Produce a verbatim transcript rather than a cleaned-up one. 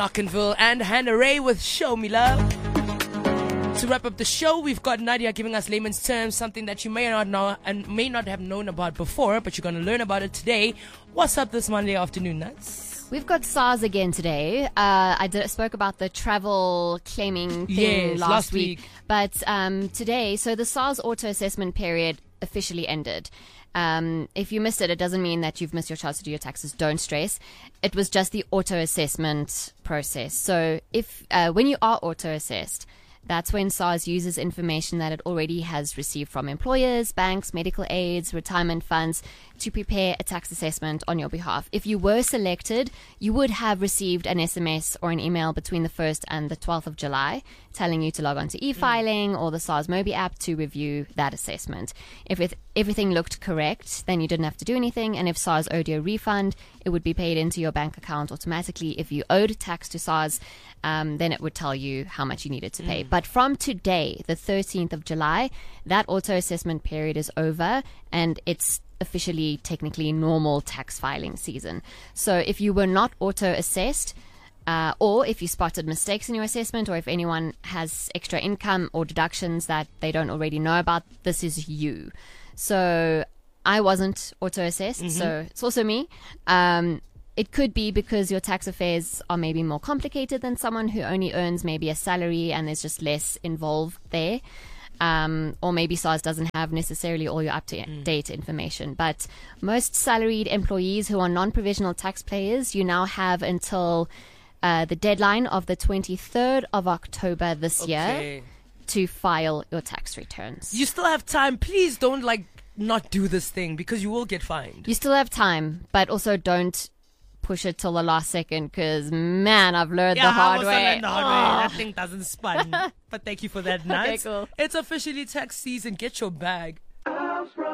Knockenville and Hannah Ray with Show Me Love. To wrap up the show, we've got Nadia giving us layman's terms, something that you may not know and may not have known about before, but you're going to learn about it today. What's up this Monday afternoon, Nuts? We've got SARS again today. Uh, I did, spoke about the travel claiming thing Yes, last, last week. week. But um, today, so the SARS auto-assessment period officially ended. Um, if you missed it, it doesn't mean that you've missed your chance to do your taxes. Don't stress. It was just the auto-assessment process. So if uh, when you are auto-assessed, that's when SARS uses information that it already has received from employers, banks, medical aids, retirement funds to prepare a tax assessment on your behalf. If you were selected, you would have received an S M S or an email between the first and the twelfth of July telling you to log on to e-filing mm. or the SARS Mobi app to review that assessment. If it, everything looked correct, then you didn't have to do anything. And if SARS owed you a refund, it would be paid into your bank account automatically. If you owed tax to SARS, um, then it would tell you how much you needed to pay. Mm. But from today, the thirteenth of July, that auto-assessment period is over and it's officially technically normal tax filing season. So if you were not auto-assessed, uh, or if you spotted mistakes in your assessment, or if anyone has extra income or deductions that they don't already know about, this is you. So I wasn't auto-assessed, mm-hmm. so it's also me. Um, It could be because your tax affairs are maybe more complicated than someone who only earns maybe a salary and there's just less involved there. Um, or maybe SARS doesn't have necessarily all your up-to-date mm. information. But most salaried employees who are non-provisional taxpayers, you now have until uh, the deadline of the twenty-third of October this okay. year to file your tax returns. You still have time. Please don't, like, not do this thing because you will get fined. You still have time, but also don't push it till the last second because, man, I've learned yeah, the hard I also way. learned the hard oh. way. That thing doesn't spun. But thank you for that, Nuts. Okay, cool. It's officially tax season. Get your bag.